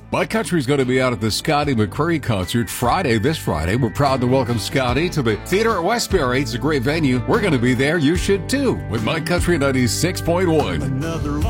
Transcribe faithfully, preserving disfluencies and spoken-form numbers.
My Country's going to be out at the Scotty McCreery concert Friday, this Friday. We're proud to welcome Scotty to the Theater at Westbury. It's a great venue. We're going to be there. You should too with My Country ninety-six point one. Another